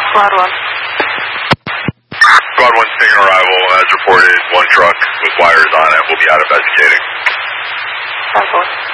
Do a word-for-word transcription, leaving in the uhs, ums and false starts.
Squad one. Squad one, taking arrival. As reported, one truck with wires on it. We'll be out investigating. ten four.